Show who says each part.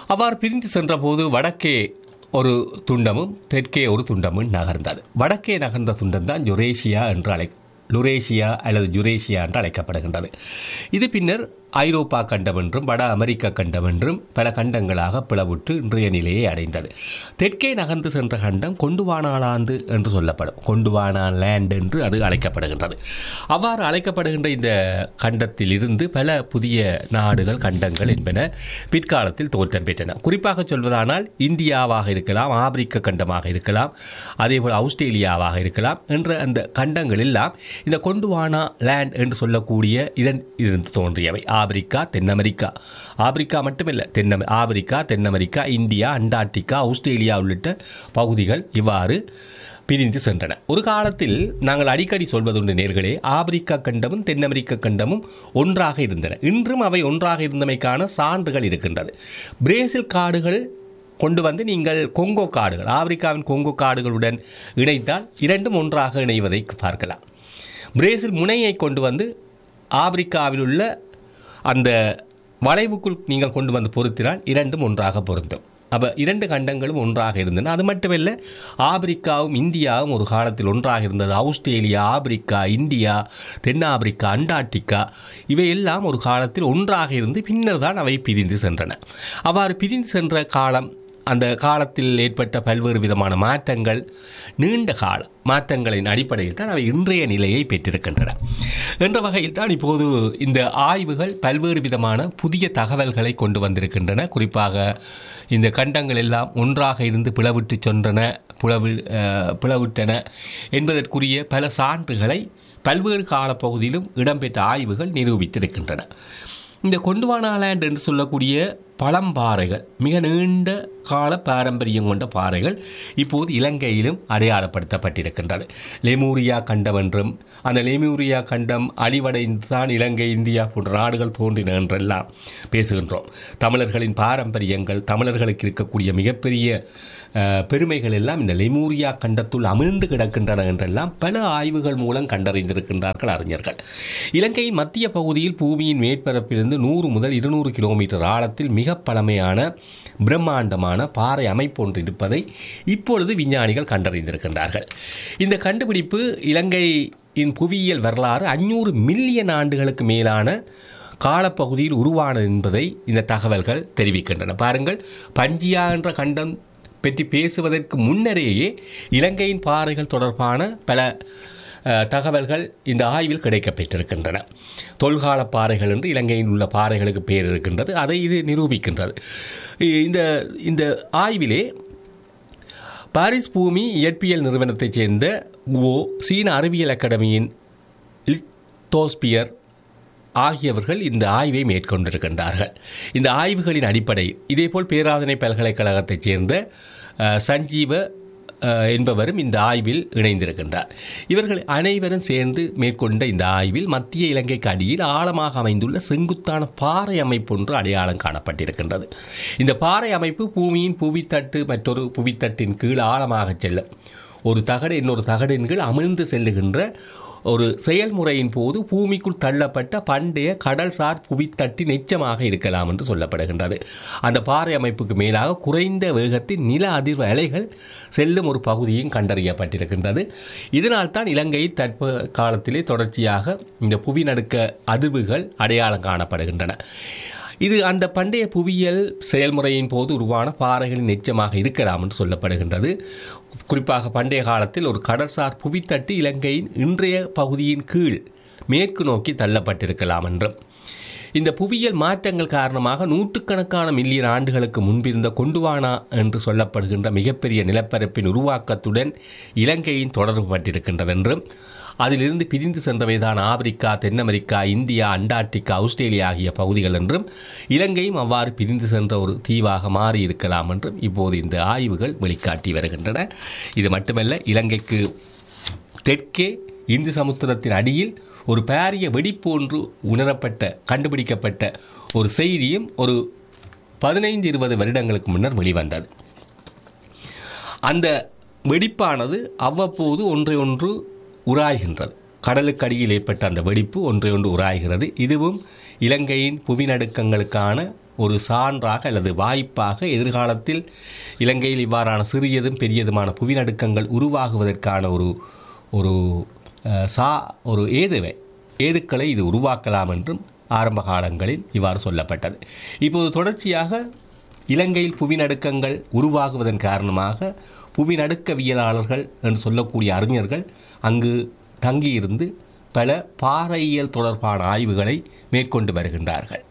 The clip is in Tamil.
Speaker 1: அவ்வாறு பிரிந்து சென்றபோது வடக்கே ஒரு துண்டமும் தெற்கே ஒரு துண்டமும் நகர்ந்தது. வடக்கே நகர்ந்த துண்டம் தான் லுரேஷியா அல்லது ஜுரேஷியா என்று அழைக்கப்படுகின்றது. இது பின்னர் ஐரோப்பா கண்டம் என்றும் வட அமெரிக்க கண்டம் என்றும் பல கண்டங்களாக பிளவுற்று இன்றைய நிலையை அடைந்தது. தெற்கே நகர்ந்து சென்ற கண்டம் கொண்டுவானாலாந்து என்று சொல்லப்படும். கொண்டுவானா லேண்ட் என்று அது அழைக்கப்படுகின்றது. அவ்வாறு அழைக்கப்படுகின்ற இந்த கண்டத்தில் இருந்து பல புதிய நாடுகள் கண்டங்கள் என்பன பிற்காலத்தில் தோற்றம் பெற்றன. குறிப்பாக சொல்வதானால் இந்தியாவாக இருக்கலாம், ஆப்பிரிக்க கண்டமாக இருக்கலாம், அதேபோல் ஆஸ்திரேலியாவாக இருக்கலாம் என்ற அந்த கண்டங்கள் எல்லாம் இந்த கொண்டுவானா லேண்ட் என்று சொல்லக்கூடிய இதன் இருந்து தோன்றியவை. ஆப்பிரிக்கா, தென் அமெரிக்கா, ஆப்பிரிக்கா மட்டுமில்லை, ஆப்பிரிக்கா, தென் அமெரிக்கா, இந்தியா, அண்டார்டிகா, ஆஸ்திரேலியா உள்ளிட்ட பகுதிகள் இவ்வாறு பிரிந்து சென்றன. ஒரு காலத்தில் நாங்கள் அடிக்கடி சொல்வதுண்டு நேர்களே, ஆப்பிரிக்கா கண்டமும் தென் அமெரிக்க கண்டமும் ஒன்றாக இருந்தன. இன்றும் அவை ஒன்றாக இருந்தமைக்கான சான்றுகள் இருக்கின்றது. பிரேசில் காடுகள் கொண்டு வந்து நீங்கள் கொங்கோ காடுகள், ஆப்பிரிக்காவின் கொங்கோ காடுகளுடன் இணைத்தால் இரண்டும் ஒன்றாக இணைவதை பார்க்கலாம். பிரேசில் முனையை கொண்டு வந்து ஆப்பிரிக்காவில் உள்ள அந்த வளைவுக்குள் நீங்கள் கொண்டு வந்து பொருத்தினால் இரண்டும் ஒன்றாக பொருந்தும். அப்போ இரண்டு கண்டங்களும் ஒன்றாக இருந்தன. அது மட்டுமல்ல, ஆப்பிரிக்காவும் இந்தியாவும் ஒரு காலத்தில் ஒன்றாக இருந்தது. ஆஸ்திரேலியா, ஆப்பிரிக்கா, இந்தியா, தென்னாப்பிரிக்கா, அண்டார்டிகா இவையெல்லாம் ஒரு காலத்தில் ஒன்றாக இருந்து பின்னர் தான் அவை பிரிந்து சென்றன. அவ்வாறு பிரிந்து சென்ற காலம், அந்த காலத்தில் ஏற்பட்ட பல்வேறு விதமான மாற்றங்கள், நீண்ட கால மாற்றங்களின் அடிப்படையில் தான் அவை இன்றைய நிலையை பெற்றிருக்கின்றன என்ற வகையில் தான் இப்போது இந்த ஆய்வுகள் பல்வேறு விதமான புதிய தகவல்களை கொண்டு வந்திருக்கின்றன. குறிப்பாக இந்த கண்டங்கள் எல்லாம் ஒன்றாக இருந்து பிளவுற்றன என்பதற்குரிய பல சான்றுகளை பல்வேறு காலப்பகுதியிலும் இடம்பெற்ற ஆய்வுகள் நிரூபித்திருக்கின்றன. இந்த கொண்டுவானா லேண்ட் என்று சொல்லக்கூடிய பழம்பாறைகள், மிக நீண்ட கால பாரம்பரியம் கொண்ட பாறைகள் இப்போது இலங்கையிலும் அடையாளப்படுத்தப்பட்டிருக்கின்றது. லெமூரியா கண்டம் என்றும், அந்த லெமூரியா கண்டம் அழிவடைந்துதான் இலங்கை, இந்தியா போன்ற நாடுகள் தோன்றின என்றெல்லாம் பேசுகின்றோம். தமிழர்களின் பாரம்பரியங்கள், தமிழர்களுக்கு இருக்கக்கூடிய மிகப்பெரிய பெருமைகள் எல்லாம் இந்த லெமூரியா கண்டத்துள் அமிழ்ந்து கிடக்கின்றன என்றெல்லாம் பல ஆய்வுகள் மூலம் கண்டறிந்திருக்கின்றார்கள் அறிஞர்கள். இலங்கையின் மத்திய பகுதியில் பூமியின் மேற்பரப்பிலிருந்து 100 முதல் 200 கிலோமீட்டர் ஆழத்தில் மிக பழமையான பிரம்மாண்டமான பாறை அமைப்பு ஒன்று இருப்பதை இப்பொழுது விஞ்ஞானிகள் கண்டறிந்திருக்கின்றார்கள். இந்த கண்டுபிடிப்பு இலங்கையின் புவியியல் வரலாறு 500 மில்லியன் ஆண்டுகளுக்கு மேலான காலப்பகுதியில் உருவானது என்பதை இந்த தகவல்கள் தெரிவிக்கின்றன. பாருங்கள், பஞ்சியா என்ற கண்டம் பற்றி பேசுவதற்கு முன்னரேயே இலங்கையின் பாறைகள் தொடர்பான பல தகவல்கள் இந்த ஆய்வில் கிடைக்கப்பெற்றிருக்கின்றன. தொல்கால பாறைகள் என்று இலங்கையில் உள்ள பாறைகளுக்கு பெயர் இருக்கின்றது. அதை இது நிரூபிக்கின்றது. இந்த ஆய்விலே பாரிஸ் பூமி இயற்பியல் நிறுவனத்தைச் சேர்ந்த சீன அறிவியல் அகாடமியின் லித்தோஸ்பியர் ஆகியவர்கள் இந்த ஆய்வை மேற்கொண்டிருக்கின்றார்கள். இந்த ஆய்வுகளின் அடிப்படையில் இதேபோல் பேராதனை பல்கலைக்கழகத்தைச் சேர்ந்த சஞ்சீவ என்பவரும் இந்த ஆய்வில் இணைந்திருக்கின்றார். இவர்கள் அனைவரும் சேர்ந்து மேற்கொண்ட இந்த ஆய்வில் மத்திய இலங்கைக்கு அடியில் ஆழமாக அமைந்துள்ள செங்குத்தான பாறை அமைப்பு ஒன்று அடையாளம் காணப்பட்டிருக்கின்றது. இந்த பாறை அமைப்பு பூமியின் புவித்தட்டு மற்றொரு புவித்தட்டின் கீழ் ஆழமாக செல்லும் ஒரு தகடு இன்னொரு தகடின் கீழ் அமிழ்ந்து செல்லுகின்ற ஒரு செயல்முறையின் போது பூமிக்குள் தள்ளப்பட்ட பண்டைய கடல்சார் புவித்தட்டின் எச்சமாக இருக்கலாம் என்று சொல்லப்படுகின்றது. அந்த பாறை அமைப்புக்கு மேலாக குறைந்த வேகத்தில் நில அதிர்வு அலைகள் செல்லும் ஒரு பகுதியும் கண்டறியப்பட்டிருக்கின்றது. இதனால் தான் இலங்கையில் தற்காலத்திலே தொடர்ச்சியாக இந்த புவிநடுக்க அதிர்வுகள் அடையாளம் காணப்படுகின்றன. இது அந்த பண்டைய புவியியல் செயல்முறையின் போது உருவான பாறைகளின் எச்சமாக இருக்கலாம் என்று சொல்லப்படுகின்றது. குறிப்பாக பண்டைய காலத்தில் ஒரு கடற்சார் புவித்தட்டு இலங்கையின் இன்றைய பகுதியின் கீழ் மேற்கு நோக்கி தள்ளப்பட்டிருக்கலாம் என்றும், இந்த புவியியல் மாற்றங்கள் காரணமாக நூற்றுக்கணக்கான மில்லியன் ஆண்டுகளுக்கு முன்பிருந்த கொண்டுவானா என்று சொல்லப்படுகின்ற மிகப்பெரிய நிலப்பரப்பின் உருவாக்கத்துடன் இலங்கையின் தொடர்பு பட்டிருக்கின்றது என்றும், அதிலிருந்து பிரிந்து சென்றவைதான் ஆப்பிரிக்கா, தென் அமெரிக்கா, இந்தியா, அண்டார்டிகா, ஆஸ்திரேலியா ஆகிய பகுதிகள் என்றும், இலங்கையும் அவ்வாறு பிரிந்து சென்ற ஒரு தீவாக மாறி இருக்கலாம் என்றும் இப்போது இந்த ஆய்வுகள் வெளிக்காட்டி வருகின்றன. இது மட்டுமல்ல, இலங்கைக்கு தெற்கே இந்து சமுத்திரத்தின் அடியில் ஒரு பாரிய வெடிப்பு ஒன்று கண்டுபிடிக்கப்பட்ட ஒரு செய்தியும் ஒரு 15-20 வருடங்களுக்கு முன்னர் வெளிவந்தது. அந்த வெடிப்பானது அவ்வப்போது ஒன்றை உராய்கின்றது. கடலுக்கு அடியில் ஏற்பட்ட அந்த வெடிப்பு ஒன்றை உராய்கிறது. இதுவும் இலங்கையின் புவிநடுக்கங்களுக்கான ஒரு சான்றாக அல்லது வாய்ப்பாக எதிர்காலத்தில் இலங்கையில் இவ்வாறான சிறியதும் பெரியதுமான புவிநடுக்கங்கள் உருவாகுவதற்கான ஒரு ஒரு ஏதுக்களை இது உருவாக்கலாம் என்றும் ஆரம்ப காலங்களில் இவ்வாறு சொல்லப்பட்டது. இப்போது தொடர்ச்சியாக இலங்கையில் புவிநடுக்கங்கள் உருவாகுவதன் காரணமாக புவிநடுக்கவியலாளர்கள் என்று சொல்லக்கூடிய அறிஞர்கள் அங்கு தங்கியிருந்து பல பாறையியல் தொடர்பான ஆய்வுகளை மேற்கொண்டு வருகின்றார்கள்.